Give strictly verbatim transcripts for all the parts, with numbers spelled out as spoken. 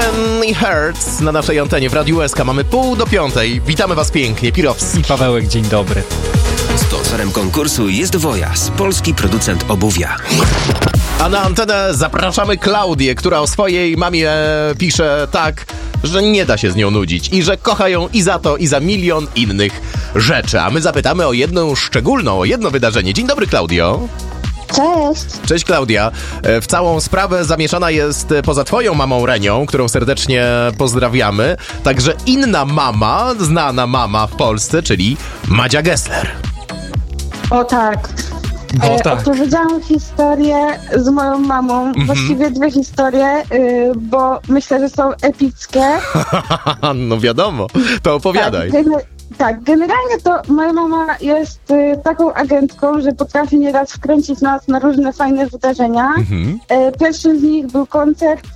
Heavenly Hearts na naszej antenie w Radiu S K. Mamy pół do piątej. Witamy was pięknie. Pirowski i Pawełek, dzień dobry. Sponsorem konkursu jest Wojas, polski producent obuwia. A na antenę zapraszamy Klaudię, która o swojej mamie pisze tak, że nie da się z nią nudzić i że kocha ją i za to, i za milion innych rzeczy. A my zapytamy o jedną szczególną, o jedno wydarzenie. Dzień dobry, Klaudio. Cześć. Cześć, Klaudia. W całą sprawę zamieszana jest poza twoją mamą Renią, którą serdecznie pozdrawiamy, także inna mama, znana mama w Polsce, czyli Madzia Gessler. O tak. O, e, tak. Opowiedziałam historię z moją mamą, mm-hmm. właściwie dwie historie, y, bo myślę, że są epickie. No wiadomo, to opowiadaj. Tak, gener- tak, generalnie to moja mama jest y, taką agentką, że potrafi nieraz wkręcić nas na różne fajne wydarzenia. Mm-hmm. E, pierwszym z nich był koncert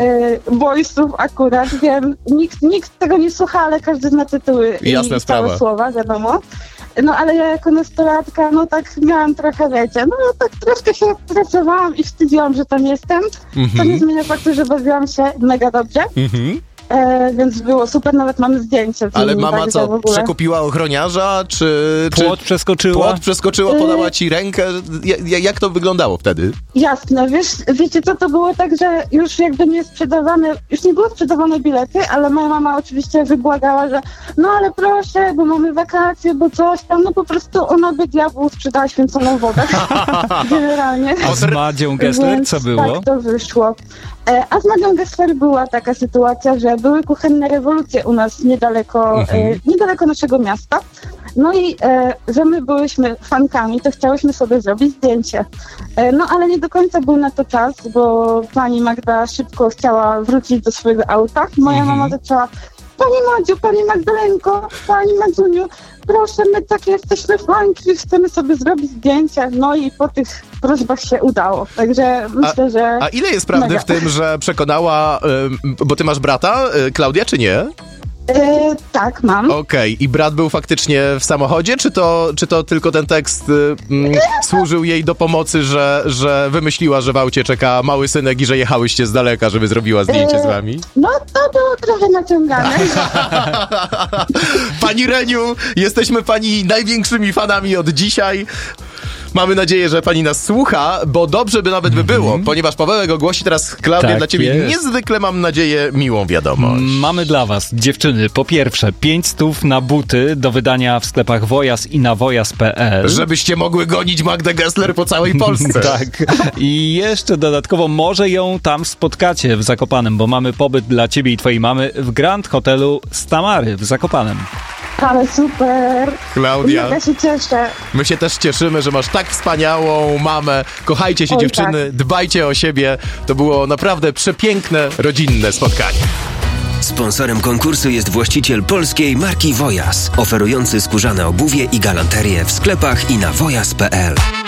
Boysów akurat, wiem, nikt, nikt tego nie słucha, ale każdy zna tytuły Jasna i sprawa. całe słowa, wiadomo. No ale ja jako nastolatka, no tak miałam trochę, wiecie, no tak troszkę się stresowałam i wstydziłam, że tam jestem. Mm-hmm. To nie zmienia faktu, że bawiłam się mega dobrze. Mm-hmm. E, więc było super, nawet mamy zdjęcie. Ale nim, mama tak, co, przekupiła ochroniarza, czy... Płot czy przeskoczyła? Płot przeskoczyła, podała ci rękę. Ja, jak to wyglądało wtedy? Jasne, wiesz, wiecie co, to było tak, że już jakby nie sprzedawane, już nie były sprzedawane bilety, ale moja mama oczywiście wybłagała, że no ale proszę, bo mamy wakacje, bo coś tam, no po prostu ona by diabłu sprzedała święconą wodę. Generalnie. A z Madzią Gessler Więc co było? Tak to wyszło. A z Madzią Gessler była taka sytuacja, że były kuchenne rewolucje u nas niedaleko, mhm. e, niedaleko naszego miasta. No i e, że my byłyśmy fankami, to chciałyśmy sobie zrobić zdjęcie. E, no ale nie do końca był na to czas, bo pani Magda szybko chciała wrócić do swojego auta. Moja mhm. mama zaczęła: Pani Madziu, Pani Magdalenko, Pani Madzuniu, proszę, my takie jesteśmy fanki, chcemy sobie zrobić zdjęcia. No i po tych prośbach się udało. Także myślę, a, że... A ile jest prawdy mega. w tym, że przekonała, y, bo ty masz brata, y, Klaudia, czy nie? E, tak, mam. Okej, okay. I brat był faktycznie w samochodzie, czy to, czy to tylko ten tekst y, mm, służył jej do pomocy, że, że wymyśliła, że w aucie czeka mały synek i że jechałyście z daleka, żeby zrobiła zdjęcie e, z wami? No, to było trochę naciągane. Pani Reniu, jesteśmy pani największymi fanami od dzisiaj. Mamy nadzieję, że pani nas słucha, bo dobrze by nawet by było, mm-hmm. ponieważ Pawełek ogłosi teraz, Klaudia, tak dla ciebie jest. niezwykle, mam nadzieję, miłą wiadomość. Mamy dla was, dziewczyny, po pierwsze, pięć stów na buty do wydania w sklepach Wojas i na wojas kropka pe el. Żebyście mogły gonić Magdę Gessler po całej Polsce. Tak. I jeszcze dodatkowo może ją tam spotkacie w Zakopanem, bo mamy pobyt dla ciebie i twojej mamy w Grand Hotelu Stamary w Zakopanem. Ale super. Klaudia, ja się cieszę. My się też cieszymy, że masz tak wspaniałą mamę. Kochajcie się, Oj, dziewczyny, tak. dbajcie o siebie. To było naprawdę przepiękne, rodzinne spotkanie. Sponsorem konkursu jest właściciel polskiej marki Wojas, oferujący skórzane obuwie i galanterię w sklepach i na wojas kropka pe el.